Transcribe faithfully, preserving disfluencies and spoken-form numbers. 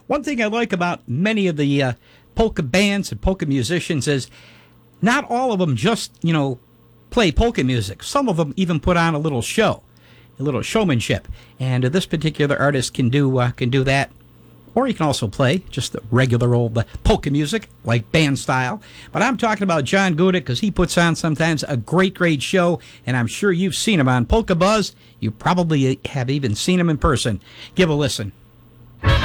One thing I like about many of the uh, polka bands and polka musicians is not all of them just, you know, play polka music. Some of them even put on a little show, a little showmanship. And uh, this particular artist can do uh, can do that. Or you can also play just the regular old uh, polka music, like band style. But I'm talking about John Gudick because he puts on sometimes a great, great show. And I'm sure you've seen him on Polka Buzz. You probably have even seen him in person. Give a listen.